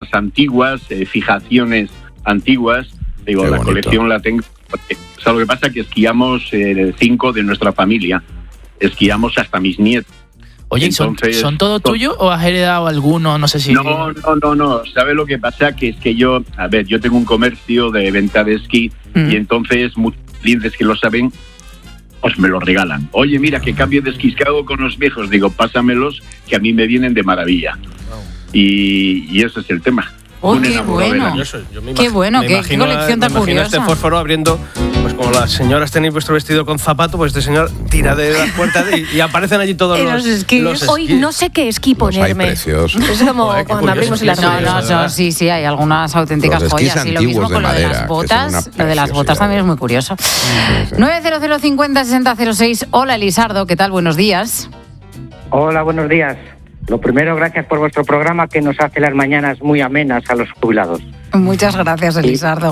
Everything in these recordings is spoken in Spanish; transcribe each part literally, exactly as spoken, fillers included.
antiguas, eh, fijaciones antiguas. Digo, Qué la bonito. colección la tengo. O sea, lo que pasa es que esquiamos eh, cinco de nuestra familia. Esquiamos hasta mis nietos. Oye, ¿son, Entonces, ¿son todo son- tuyo o has heredado alguno? No sé si... No, no, no, no. ¿Sabes lo que pasa? Que es que yo, a ver, yo tengo un comercio de venta de esquí Mm. y entonces muchos clientes que lo saben, pues me lo regalan. Oye, mira, que cambio de esquís que hago con los viejos. Digo, pásamelos, que a mí me vienen de maravilla. Y, y ese es el tema. Oh, Un qué enamorado de la- bueno. Yo soy- yo me Qué imag- bueno, me qué- qué imagino a- colección tan me imagino a curiosa. este fósforo abriendo, pues como las señoras tenéis vuestro vestido con zapato, pues este señor tira de las puertas y, y aparecen allí todos Y los, los esquís. los Hoy esquís. no sé qué esquí Los hay ponerme. preciosos. Es como Joder, qué cuando curioso, abrimos qué las No, curioso, no, ¿verdad? no, sí, sí, hay algunas auténticas Los esquís joyas. Y lo antiguos mismo de con lo de madera, las que botas. son una Lo de las botas preciosidad. también es muy curioso. sí. nueve cero cero cincuenta sesenta cero seis. Hola, Elisardo, ¿qué tal? Buenos días. Hola, buenos días. Lo primero, gracias por vuestro programa que nos hace las mañanas muy amenas a los jubilados. Muchas gracias, Elisardo.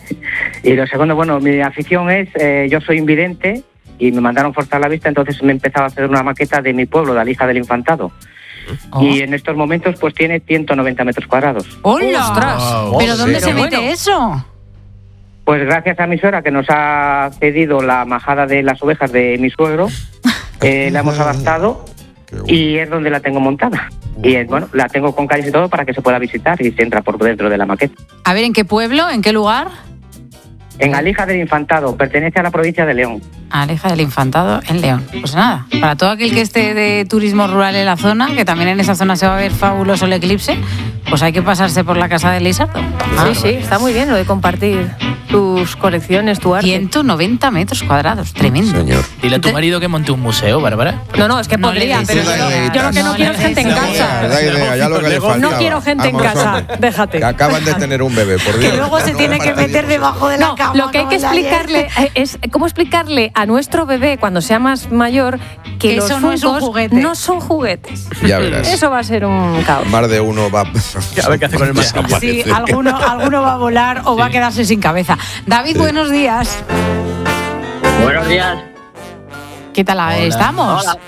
Y lo segundo, bueno, mi afición es, eh, yo soy invidente y me mandaron forzar la vista, entonces me he empezado a hacer una maqueta de mi pueblo, de Alija del Infantado. Oh. Y en estos momentos pues tiene ciento noventa metros cuadrados. ¡Hola! ¡Ostras! ¿Pero Oh, dónde sí. se Pero mete bueno. eso? Pues gracias a mi suegra que nos ha cedido la majada de las ovejas de mi suegro, eh, la hemos adaptado Qué bueno. y es donde la tengo montada. Y eh, bueno, la tengo con calles y todo para que se pueda visitar y se entra por dentro de la maqueta. A ver, ¿en qué pueblo? ¿En qué lugar? En Alija del Infantado, pertenece a la provincia de León. Aleja del Infantado en León. Pues nada, para todo aquel que esté de turismo rural en la zona, que también en esa zona se va a ver fabuloso el eclipse, pues hay que pasarse por la casa de Elisardo. Sí, sí, está muy bien lo de compartir tus colecciones, tu arte. ciento noventa metros cuadrados, tremendo. Señor. Dile a tu marido que monte un museo, Bárbara. No, no, es que No le podría, des pero yo, ideas. no- yo lo que no, No quiero le es gente en des casa. ideas. Da idea, ya lo que le faltaba. No quiero gente en Vamos, casa, hombre, déjate. Que acaban de tener un bebé, por Dios. Que luego se No, tiene que fastidios. meter debajo de la No, cama. lo que hay que como la de- explicarle eh, es cómo explicarle a nuestro bebé cuando sea más mayor que, Que los eso no es un Funkos juguete. no son juguetes. Ya verás. Eso va a ser un caos. Más de uno va A ver qué hace con el más. Sí, alguno, alguno va a volar o va a quedarse sin cabeza. David, Sí. buenos días. Buenos días. ¿Qué tal Hola. estamos? Hola.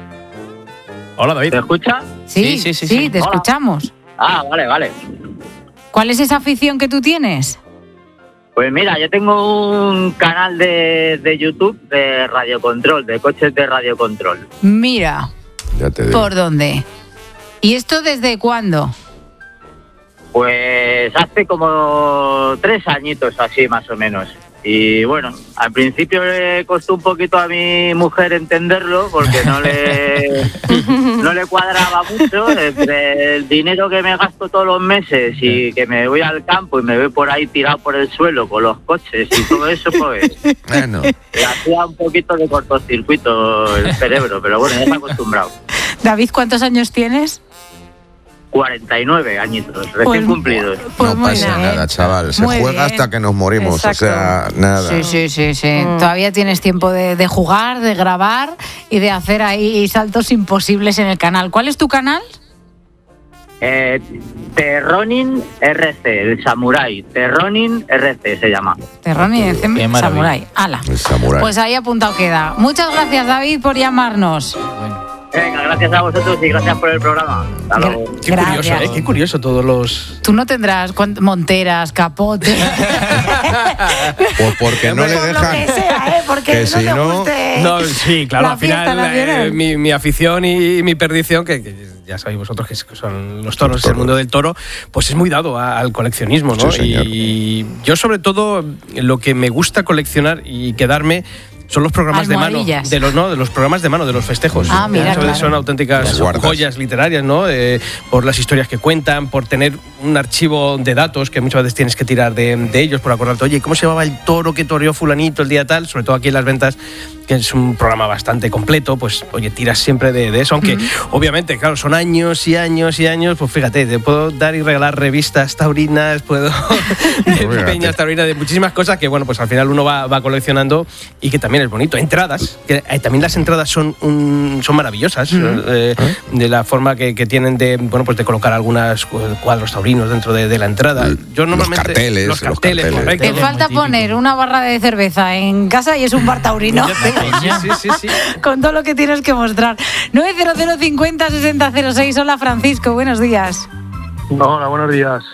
Hola, David. ¿Te escucha? Sí, Sí, sí, sí, sí, sí. te Hola. escuchamos. Ah, vale, vale. ¿Cuál es esa afición que tú tienes? Pues mira, yo tengo un canal de, de YouTube de radiocontrol, de coches de radiocontrol. Mira, Ya te digo. ¿por dónde? ¿Y esto desde cuándo? Pues hace como tres añitos así, más o menos. Y bueno, al principio le costó un poquito a mi mujer entenderlo porque no le no le cuadraba mucho entre el dinero que me gasto todos los meses y que me voy al campo y me voy por ahí tirado por el suelo con los coches y todo eso, pues Bueno, le hacía un poquito de cortocircuito el cerebro, pero bueno, ya está acostumbrado. David, ¿cuántos años tienes? cuarenta y nueve añitos, recién Pues- cumplidos. Pues no muy pasa bien. nada, chaval. Se Muy juega bien. hasta que nos morimos. Exacto. O sea, nada. Sí, sí, sí, sí. Mm. Todavía tienes tiempo de, de jugar, de grabar y de hacer ahí saltos imposibles en el canal. ¿Cuál es tu canal? Eh, Terronin R C, el Samurai. Terronin R C se llama. Terrón y Qué maravilla. Samurai. Ala. El samurái. Pues ahí apuntado queda. Muchas gracias, David, por llamarnos. Venga, gracias a vosotros y gracias por el programa. Hasta luego. Qué curioso, Gracias. ¿eh? Qué curioso todos los... Tú no tendrás cuant- monteras, capotes. Pues porque no le Por lo dejan. que sea, ¿eh? Porque que no si te no- guste No, sí, claro, la al fiesta final nacional. eh, mi, mi afición y mi perdición, que, que ya sabéis vosotros que son los toros, Los el toros. mundo del toro, pues es muy dado a- al coleccionismo, ¿no? Sí, señor. Y yo sobre todo lo que me gusta coleccionar y quedarme son los programas de mano, Almohadillas. de los no, de los programas de mano, de los festejos. Ah, mira, Eso claro. Son auténticas Las guardas. joyas literarias, ¿no? Eh, por las historias que cuentan, por tener un archivo de datos que muchas veces tienes que tirar de, de ellos, por acordarte, oye, ¿cómo se llamaba el toro que toreó fulanito el día tal? Sobre todo aquí en las ventas, que es un programa bastante completo, pues oye, tiras siempre de, de eso, aunque obviamente, claro, son años y años y años, pues fíjate, te puedo dar y regalar revistas taurinas, puedo de Fíjate. peñas taurinas, de muchísimas cosas que, bueno, pues al final uno va, va coleccionando y que también es bonito. Entradas, que eh, también las entradas son un, son maravillosas, eh, de la forma que, que tienen de, bueno, pues de colocar algunos cuadros taurinos dentro de, de la entrada. Yo Los normalmente carteles, los los carteles, carteles. correcto. Te Muy falta típico. poner una barra de cerveza en casa y es un bar taurino. Ya tengo, sí, sí, sí, sí. Con todo lo que tienes que mostrar. nueve cero cero cincuenta sesenta cero seis. Hola, Francisco, buenos días. Hola, buenos días.